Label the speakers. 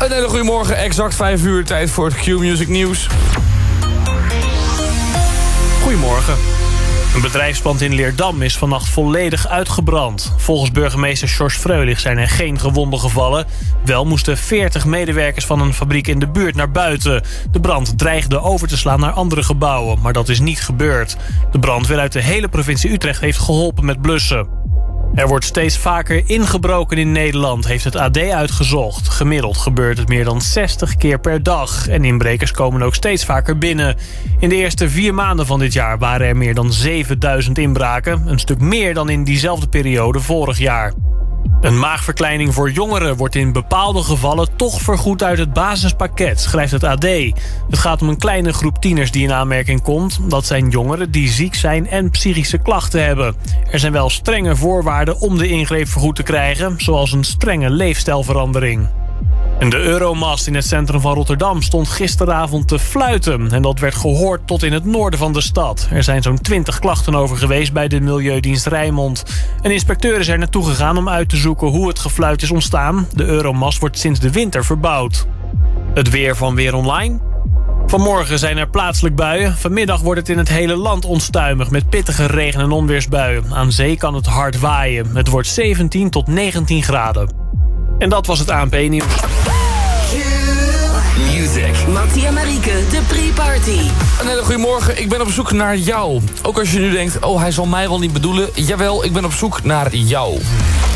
Speaker 1: Een hele goede morgen, exact 5 uur, tijd voor het Q-Music nieuws.
Speaker 2: Goedemorgen. Een bedrijfspand in Leerdam is vannacht volledig uitgebrand. Volgens burgemeester Sjors Freulich zijn er geen gewonden gevallen. Wel moesten 40 medewerkers van een fabriek in de buurt naar buiten. De brand dreigde over te slaan naar andere gebouwen, maar dat is niet gebeurd. De brandweer uit de hele provincie Utrecht heeft geholpen met blussen. Er wordt steeds vaker ingebroken in Nederland, heeft het AD uitgezocht. Gemiddeld gebeurt het meer dan 60 keer per dag. En inbrekers komen ook steeds vaker binnen. In de eerste 4 maanden van dit jaar waren er meer dan 7000 inbraken. Een stuk meer dan in diezelfde periode vorig jaar. Een maagverkleining voor jongeren wordt in bepaalde gevallen toch vergoed uit het basispakket, schrijft het AD. Het gaat om een kleine groep tieners die in aanmerking komt. Dat zijn jongeren die ziek zijn en psychische klachten hebben. Er zijn wel strenge voorwaarden om de ingreep vergoed te krijgen, zoals een strenge leefstijlverandering. En de Euromast in het centrum van Rotterdam stond gisteravond te fluiten. En dat werd gehoord tot in het noorden van de stad. Er zijn zo'n 20 klachten over geweest bij de Milieudienst Rijnmond. Een inspecteur is er naartoe gegaan om uit te zoeken hoe het gefluit is ontstaan. De Euromast wordt sinds de winter verbouwd. Het weer van Weer Online. Vanmorgen zijn er plaatselijk buien. Vanmiddag wordt het in het hele land onstuimig met pittige regen- en onweersbuien. Aan zee kan het hard waaien. Het wordt 17 tot 19 graden. En dat was het ANP-nieuws.
Speaker 3: Music.
Speaker 4: Mattie en Marieke, de pre-party.
Speaker 1: Een hele goede morgen, ik ben op zoek naar jou. Ook als je nu denkt, oh hij zal mij wel niet bedoelen. Jawel, ik ben op zoek naar jou.